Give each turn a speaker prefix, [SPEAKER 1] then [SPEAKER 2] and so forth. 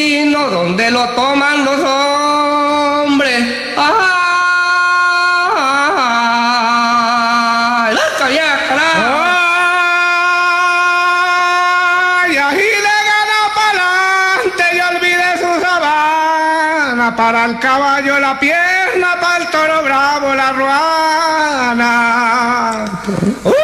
[SPEAKER 1] donde lo toman los hombres. ¡Ay! ¡Loca vieja, carajo!
[SPEAKER 2] ¡Ay! Ají de gana pa'lante y olvide su sabana. Para el caballo la pierna, para el toro bravo la ruana.